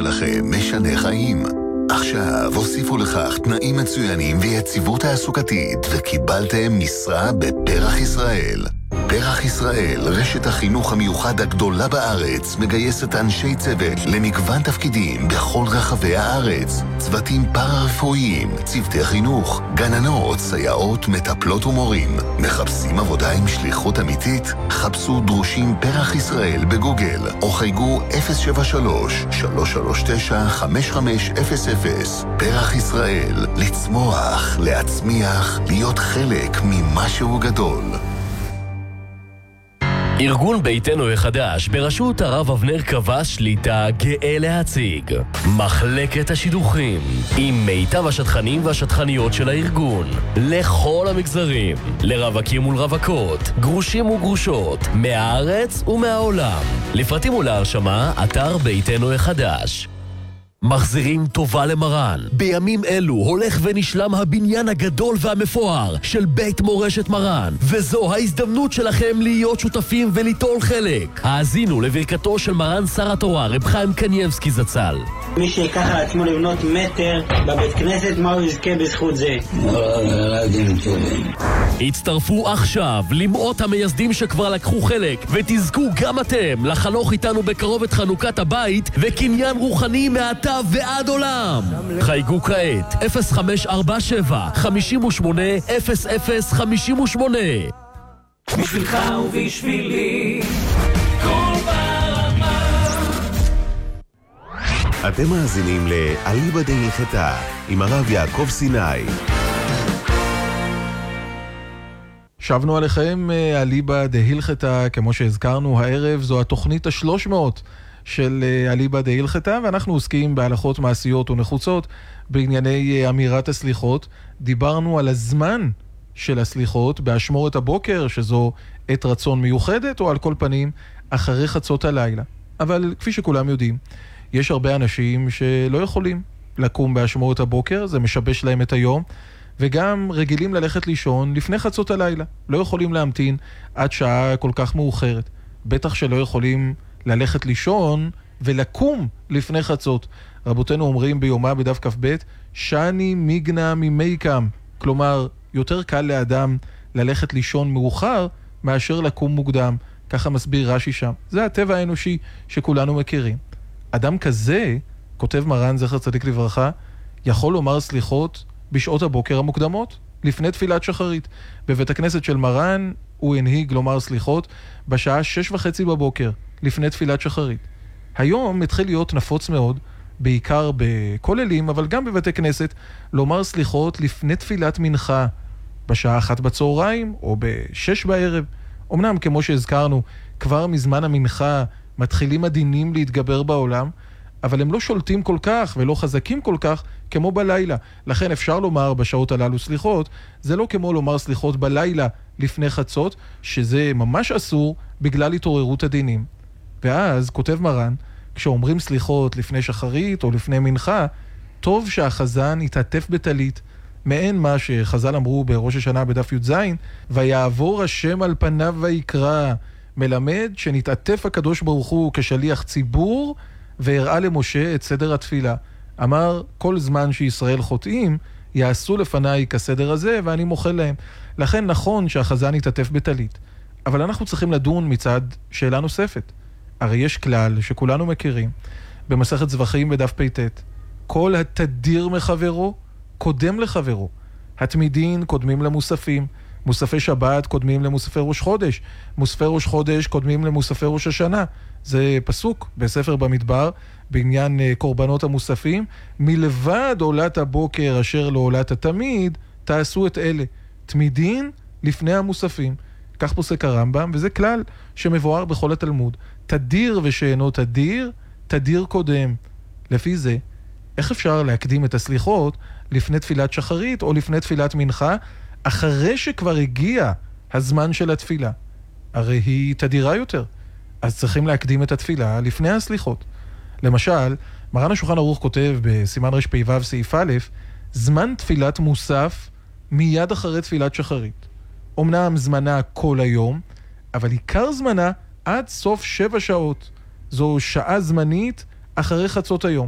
שלכם משנה חיים. עכשיו הוסיפו לכך תנאים מצוינים ויציבות תעסוקתית וקיבלתם משרה בפרח ישראל. פרח ישראל, רשת החינוך המיוחד הגדולה בארץ, מגייסת אנשי צוות למגוון תפקידים בכל רחבי הארץ. צוותים פארה-רפואיים, צוותי חינוך, גננות, סייעות, מטפלות ומורים. מחפשים עבודה עם שליחות אמיתית? חפשו דרושים פרח ישראל בגוגל, או חייגו 073-339-5500. פרח ישראל, לצמוח, להצמיח, להיות חלק ממשהו גדול. ארגון ביתנו החדש בראשות הרב אבנר קבע שליטה גאה להציג מחלקת השידוכים עם מיטב השטחנים והשטחניות של הארגון לכל המגזרים, לרווקים ולרווקות, גרושים וגרושות, מהארץ ומהעולם. לפרטים ולהרשמה, אתר ביתנו החדש. מחזירים טובה למרן. בימים אלו הולך ונשלם הבניין הגדול והמפואר של בית מורשת מרן, וזו ההזדמנות שלכם להיות שותפים וליטול חלק. האזינו לברכתו של מרן שר התורה רב חיים קניבסקי זצ"ל. מי שיקח על עצמו לבנות מטר בבית כנסת, מה הוא יזכה בזכות זה? הצטרפו עכשיו למאות המייסדים שכבר לקחו חלק, ותזכו גם אתם לחנוך איתנו בקרוב את חנוכת הבית וקניין רוחני מעתה ועד עולם. חייגו כעת 0547-58-0058. בשבילך ובשבילי כל ברמה. אתם מאזינים לאליבא דהילכתה עם הרב יעקב סיני. שבנו עליכם אליבא דהילכתה, כמו שהזכרנו הערב, זו התוכנית ה-300 של אליבא דהילכתה, ואנחנו עוסקים בהלכות מעשיות ונחוצות בענייני אמירת הסליחות. דיברנו על הזמן של הסליחות באשמורת הבוקר, שזו עת רצון מיוחדת, או על כל פנים אחרי חצות הלילה. אבל כפי שכולם יודעים, יש הרבה אנשים שלא יכולים לקום באשמורת הבוקר, זה משבש להם את היום, וגם רגילים ללכת לישון לפני חצות הלילה. לא יכולים להמתין עד שעה כל כך מאוחרת. בטח שלא יכולים ללכת לישון ולקום לפני חצות. רבותינו אומרים ביומה בדף כ"ב, שני מיגנה ממיקם. כלומר, יותר קל לאדם ללכת לישון מאוחר מאשר לקום מוקדם. ככה מסביר רש"י שם. זה הטבע האנושי שכולנו מכירים. אדם כזה, כותב מרן זכר צדיק לברכה, יכול לומר סליחות בשעות הבוקר המוקדמות, לפני תפילת שחרית. בבית הכנסת של מרן הוא הנהיג לומר סליחות בשעה 6:30 בבוקר, לפני תפילת שחרית. היום מתחיל להיות נפוץ מאוד, בעיקר בכוללים, אבל גם בבתי כנסת, לומר סליחות לפני תפילת מנחה, בשעה 1 בצהריים או ב6 בערב. אמנם, כמו שהזכרנו, כבר מזמן המנחה מתחילים הדינים להתגבר בעולם, אבל הם לא שולטים כל כך ולא חזקים כל כך כמו בלילה. לכן אפשר לומר בשעות הללו סליחות, זה לא כמו לומר סליחות בלילה לפני חצות, שזה ממש אסור בגלל התעוררות הדינים. ואז כותב מרן, כשאומרים סליחות לפני שחרית או לפני מנחה, טוב שהחזן יתעטף בטלית, מעין מה שחז"ל אמרו בראש השנה בדף י"ז, ויעבור השם על פניו ויקרא, מלמד שנתעטף הקדוש ברוך הוא כשליח ציבור, והראה למשה את סדר התפילה. אמר, כל זמן שישראל חוטאים, יעשו לפניי כסדר הזה, ואני מוחל להם. לכן נכון שהחזן יתעטף בטלית. אבל אנחנו צריכים לדון מצד שאלה נוספת. הרי יש כלל שכולנו מכירים, במסכת זבחים בדף פ"ט, כל התדיר מחברו, קודם לחברו. התמידין קודמים למוספים, מוספי שבת קודמים למוספי ראש חודש, מוספי ראש חודש קודמים למוספי ראש השנה. זה פסוק בספר במדבר בעניין קורבנות המוספים, מלבד עולת הבוקר אשר לעולת התמיד תעשו את אלה, תמידין לפני המוספים. כך פוסק הרמב"ם, וזה כלל שמבואר בכל התלמוד. תדיר ושאינו תדיר, תדיר קודם. לפי זה, איך אפשר להקדים את הסליחות לפני תפילת שחרית או לפני תפילת מנחה, אחרי שכבר הגיע הזמן של התפילה? הרי היא תדירה יותר. אז צריכים להקדים את התפילה לפני הסליחות. למשל, מרן השולחן ערוך כותב בסימן רפ"ו סעיף א', זמן תפילת מוסף מיד אחרי תפילת שחרית. אמנם זמנה כל היום, אבל עיקר זמנה עד סוף 7 שעות. זו שעה זמנית אחרי חצות היום.